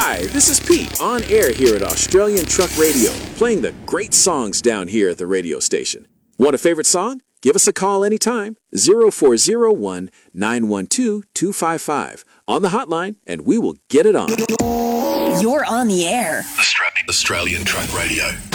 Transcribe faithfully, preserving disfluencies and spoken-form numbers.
Hi, this is Pete, on air here at Australian Truck Radio, playing the great songs down here at the radio station. Want a favorite song? Give us a call anytime, zero four zero one, nine one two, two five five, on the hotline, and we will get it on. You're on the air. Australian Truck Radio.